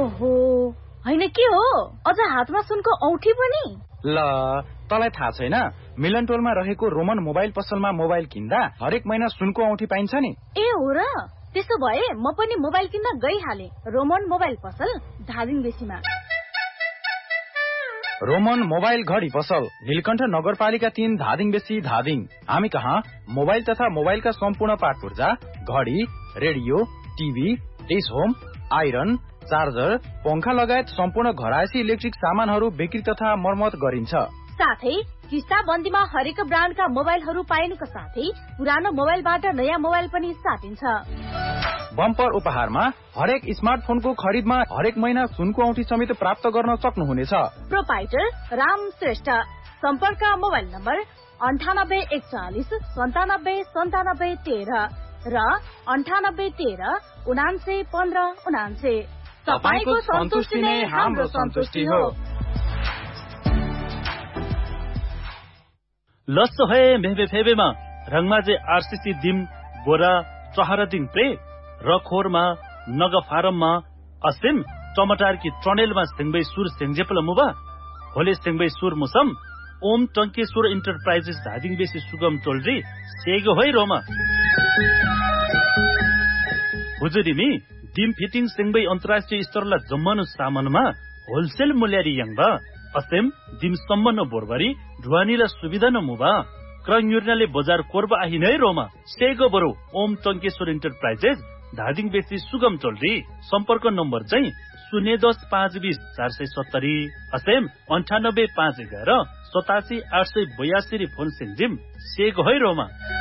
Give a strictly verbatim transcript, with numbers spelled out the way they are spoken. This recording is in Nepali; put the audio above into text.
ओहो हैन के हो अझ हातमा सुनको औठी पनि ल तँलाई थाहा छैन मिलन टोलमा रहेको रोमन मोबाइल पसलमा मोबाइल किन्दा हरेक महिना सुनको औठी पाइन्छ नि ए हो र त्यसो भए म पनि मोबाइल किन्न गइहाले रोमन मोबाइल पसल धादिङ बेसीमा रोमन मोबाइल घडी पसल नीलकण्ठ नगरपालिका तीन धादिङ बेसी धादिङ हामी कहाँ मोबाइल तथा मोबाइलका सम्पूर्ण पार्ट पूर्जा घडी radio TV dish home iron charger पंखा लगायत सम्पूर्ण घरायसी इलेक्ट्रिक सामानहरू बिक्री तथा मर्मत गरिन्छ साथै किस्ता बन्दीमा हरेक ब्रान्डका मोबाइलहरू पाइनुका साथै पुरानो मोबाइलबाट नयाँ मोबाइल पनि साटिन्छ बम्पर उपहारमा हरेक स्मार्टफोनको खरिदमा हरेक महिना सुनको औँठी समेत प्राप्त गर्न सक्नुहुनेछ प्रोपाइटर राम श्रेष्ठ सम्पर्क मोबाइल नम्बर अन्ठानब्बे एकचालिस सन्तानब्बे सन्तानब्बे तेह्र र अन्ठानब्बे तेह्र उनान्से पन्ध्र उनान्से तपाईको सन्तुष्टि नै हाम्रो सन्तुष्टि हो लस्सो है मेहबे फेबेमा रंगमाजे आरसीसी दिम बोरा चहरदिङ प्रे रखोरमा नग फारममा असिम टमाटर की ट्रनेलमा सिंगबै सुर सेंजेपल मुबा होले सिंगबै सुर मुसम ओम टंकेश्वर इन्टरप्राइजेस धादिङ बेसी सुगम टोलरी सेगो है रोमा हुजुरिमी डिम फिटिङ सिंगबै अन्तर्राष्ट्रिय स्तरला जम्मनु सामानमा होलसेल मूल्यरी यङबा असेम दिम सम्मन बोरबरी ढुवानीला सुविधा न मुबा क्रन्युर्नाले बजार कोर्बा आहि नै रोमा सेगो बरु ओम टंकेश्वर इन्टरप्राइजेस धादिङ बेसी सुगम टोलरी सम्पर्क नम्बर चाहिँ शून्य दस पाँच बीस चार सय सत्तरी असेम अन्ठानब्बे पाँच एघार सतासी आठ सय बयासी फोन सिंजिम सेगो है रोमा